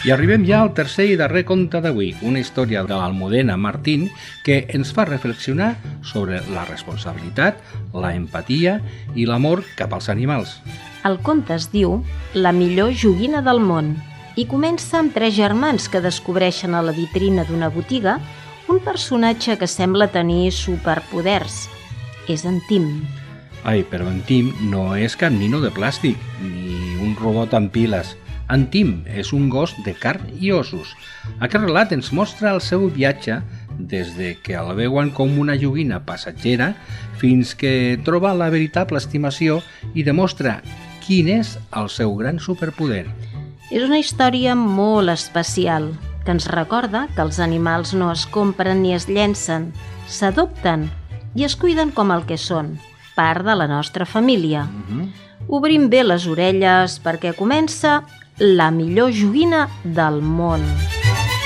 I arribem ja al tercer i darrer conte d'avui, una història de l'Almudena Martín que ens fa reflexionar sobre la responsabilitat, la empatia i l'amor cap als animals. El conte es diu La millor joguina del món i comença amb 3 germans que descobreixen a la vitrina d'una botiga un personatge que sembla tenir superpoders. És en Tim. Ai, però en Tim no és cap nino de plàstic, ni un robot amb piles. En Tim és un gos de carn i ossos. Aquest relat ens mostra el seu viatge des de que el veuen com una joguina passatgera fins que troba la veritable estimació i demostra quin és el seu gran superpoder. És una història molt especial que ens recorda que els animals no es compren ni es llencen, s'adopten i es cuiden com el que són, part de la nostra família. Obrim bé les orelles perquè comença La millor joguina del món.